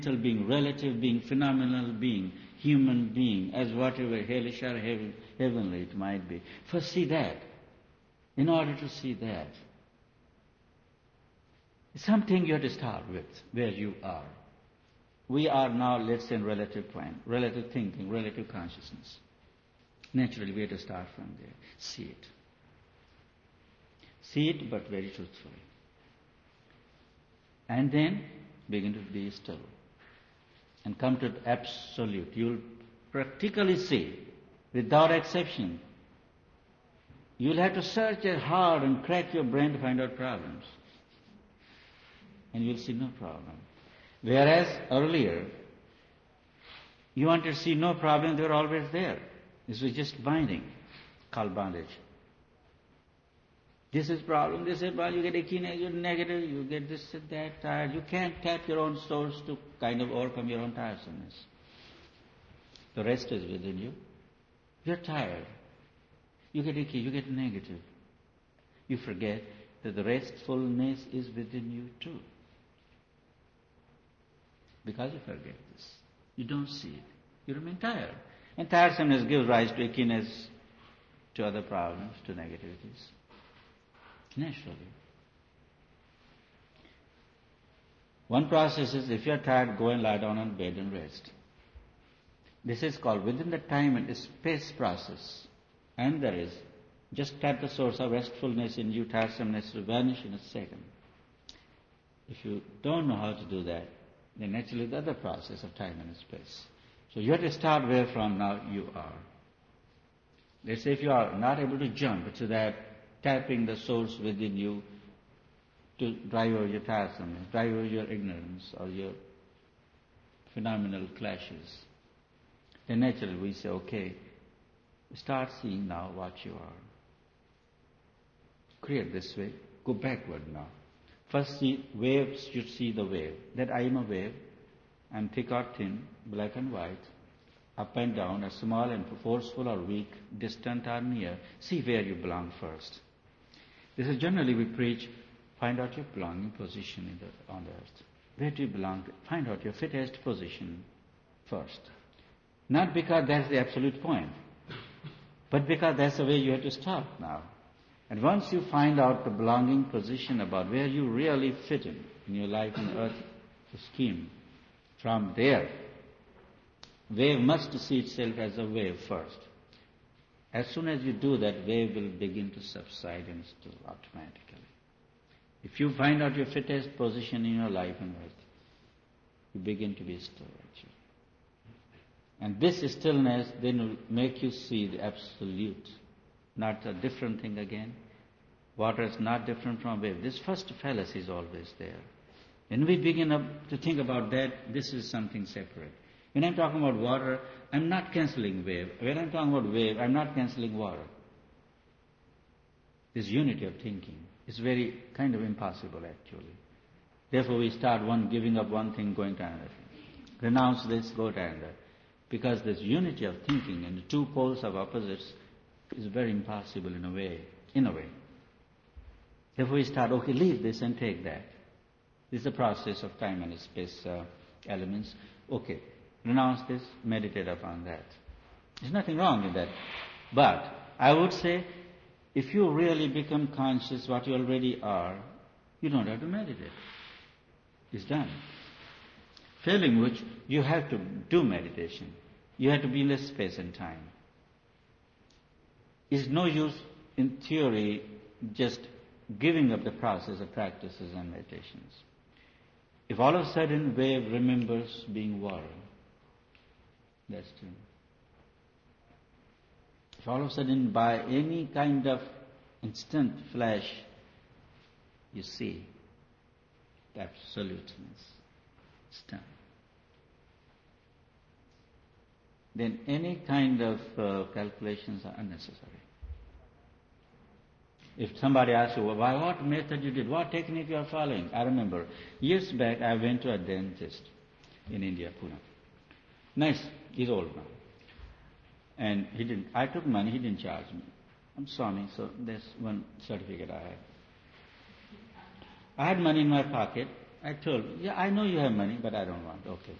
being, relative being, phenomenal being, human being, as whatever, hellish or heavenly it might be. First see that. In order to see that, something you have to start with, where you are. We are now, let's say, in relative point, relative thinking, relative consciousness. Naturally, we have to start from there. See it. See it, but very truthfully. And then begin to be still. And come to the absolute. You'll practically see, without exception. You'll have to search it hard and crack your brain to find out problems. And you'll see no problem. Whereas earlier, you wanted to see no problem, they were always there. This was just binding, called bondage. This is problem, this is problem, you get achiness, you get negative, you get this and that, tired. You can't tap your own source to kind of overcome your own tiresomeness. The rest is within you. You're tired. You get icky, you get negative. You forget that the restfulness is within you too. Because you forget this. You don't see it. You remain tired. And tiresomeness gives rise to ickiness, to other problems, to negativities. Naturally. One process is, if you are tired, go and lie down on bed and rest. This is called within the time and space process. And there is, just tap the source of restfulness in you, tiresomeness will vanish in a second. If you don't know how to do that, then naturally the other process of time and space. So you have to start where from now you are. Let's say if you are not able to jump to that, tapping the source within you to drive over your tiresomeness, drive over your ignorance or your phenomenal clashes, then naturally we say, okay, start seeing now what you are. Create this way, go backward now. First see waves, you see the wave. That I am a wave. I am thick or thin, black and white, up and down, or small and forceful or weak, distant or near. See where you belong first. This is generally we preach, find out your belonging position on the earth. Where do you belong? Find out your fittest position first. Not because that's the absolute point, but because that's the way you have to start now. And once you find out the belonging position about where you really fit in your life and earth scheme, from there, wave must see itself as a wave first. As soon as you do that, wave will begin to subside and still automatically. If you find out your fittest position in your life and earth, you begin to be still actually. And this stillness then will make you see the absolute, not a different thing again. Water is not different from wave. This first fallacy is always there. When we begin up to think about that, this is something separate. When I'm talking about water, I'm not cancelling wave. When I'm talking about wave, I'm not cancelling water. This unity of thinking is very kind of impossible actually. Therefore we start giving up one thing, going to another. Renounce this, go to another. Because this unity of thinking and the two poles of opposites is very impossible in a way. Therefore we start, okay, leave this and take that. This is the process of time and space elements. Okay, renounce this, meditate upon that. There's nothing wrong with that. But I would say, if you really become conscious what you already are, you don't have to meditate. It's done. Failing which, you have to do meditation. You have to be in this space and time. It's no use in theory just giving up the process of practices and meditations. If all of a sudden wave remembers being water, that's true. If all of a sudden by any kind of instant flash you see the absoluteness, it's done. Then any kind of calculations are unnecessary. If somebody asks you, well, by what method you did, what technique you are following? I remember, years back I went to a dentist in India, Pune. Nice, he's old now. And I took money, he didn't charge me. I'm Swami, so that's one certificate I had. I had money in my pocket. I told him, yeah, I know you have money, but I don't want. Okay.